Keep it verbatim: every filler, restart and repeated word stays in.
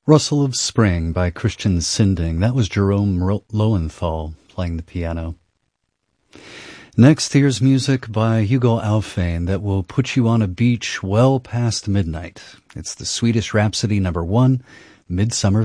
Rustle of Spring by Christian Sinding. That was Jerome Lowenthal playing the piano. Next, here's music by Hugo Aufane that will put you on a beach well past midnight. It's the Swedish Rhapsody number one, Midsummer